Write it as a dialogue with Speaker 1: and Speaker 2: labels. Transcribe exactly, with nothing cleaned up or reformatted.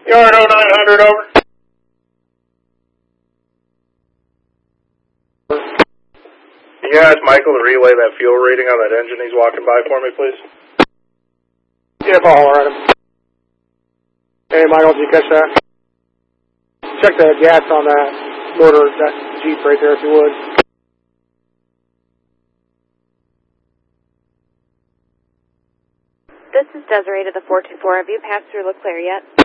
Speaker 1: Yard oh nine hundred, over. Can you ask Michael to relay that fuel reading on that engine he's walking by for me, please?
Speaker 2: Yeah, I'll holler at him. Hey, Michael, did you catch that? Check the gas on that motor, that Jeep right there, if you would.
Speaker 3: This is Desiree to the four two four. Have you passed through LeClaire yet?